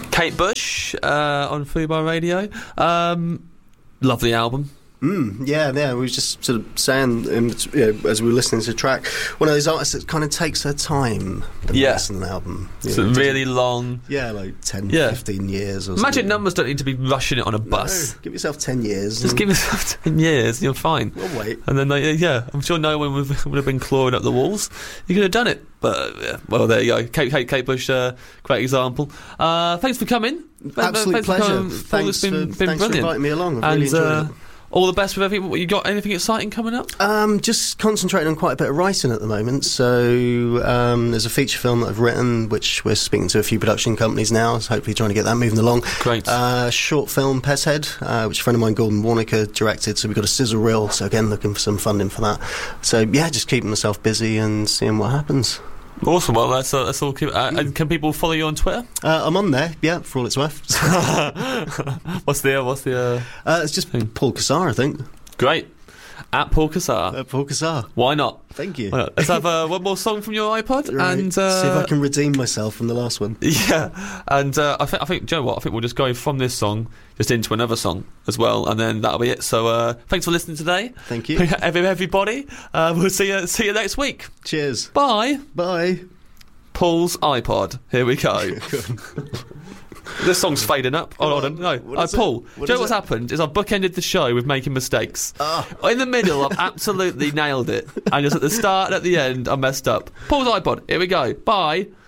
Kate Bush on Fubar Radio. Lovely album. Yeah. We were just sort of saying, as we were listening to the track, one of those artists that kind of takes her time to listen to an album. It's really long. Yeah, like 10, 15 years or something. Magic numbers don't need to be rushing it on a bus. No, give yourself 10 years. Just give yourself 10 years and you're fine. We'll wait. And then, I'm sure no one would have been clawing up the walls. You could have done it. But, well, there you go. Kate Bush, great example. Thanks for coming. Absolute pleasure. Thanks for inviting me along. I've really enjoyed it. All the best with everything. You got anything exciting coming up? Just concentrating on quite a bit of writing at the moment. So there's a feature film that I've written, which we're speaking to a few production companies now. So hopefully trying to get that moving along. Great. Short film, Pez Head, which a friend of mine, Gordon Warnicker, directed. So we've got a sizzle reel. So again, looking for some funding for that. So yeah, just keeping myself busy and seeing what happens. Awesome. Well, that's all. And can people follow you on Twitter? I'm on there, for all it's worth. What's the? It's just Paul Cassar, I think. Great. At Paul Cassar. Paul Cassar. Why not? Thank you. Let's have one more song from your iPod, right. And see if I can redeem myself from the last one. Yeah, and I think, do you know what? I think we'll just go from this song just into another song as well, and then that'll be it. So thanks for listening today. Thank you, everybody. We'll see you next week. Cheers. Bye. Paul's iPod. Here we go. This song's fading up. Hold on. No. Paul, do you know what's happened? Is I've bookended the show with making mistakes. In the middle, I've absolutely nailed it. And just at the start and at the end, I messed up. Paul's iPod. Here we go. Bye.